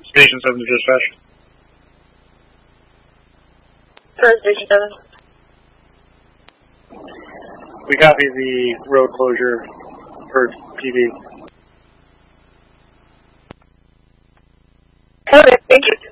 Station 7 to dispatch. First Station 7. We copy the road closure for TV. Okay, thank you.